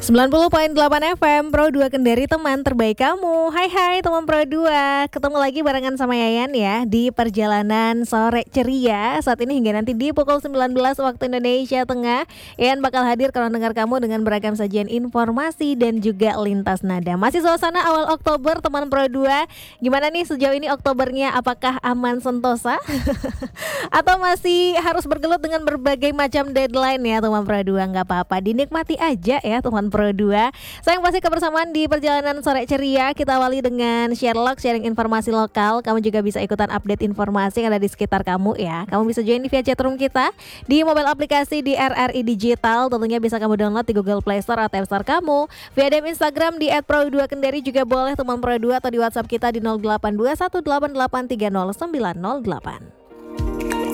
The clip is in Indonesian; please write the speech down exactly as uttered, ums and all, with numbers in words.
sembilan puluh koma delapan F M Pro dua Kendari, teman terbaik kamu. Hai hai teman Pro dua, ketemu lagi barengan sama Yayan ya di perjalanan sore ceria. Saat ini hingga nanti di pukul sembilan belas waktu Indonesia Tengah, Yayan bakal hadir kalau dengar kamu dengan beragam sajian informasi dan juga lintas nada. Masih suasana awal Oktober teman Pro dua. Gimana nih sejauh ini Oktobernya, apakah aman sentosa? Atau masih harus bergelut dengan berbagai macam deadline ya teman Pro dua? Nggak apa-apa, dinikmati aja ya teman Pro dua. Sayang pasti kebersamaan di perjalanan sore ceria. Kita awali dengan Sherlock, sharing informasi lokal. Kamu juga bisa ikutan update informasi yang ada di sekitar kamu ya. Kamu bisa join via chatroom kita di mobile aplikasi di R R I Digital. Tentunya bisa kamu download di Google Play Store atau App Store kamu. Via D M Instagram di et pro dua kendari juga boleh teman Pro dua, atau di WhatsApp kita di nol delapan dua satu delapan delapan tiga nol sembilan nol delapan.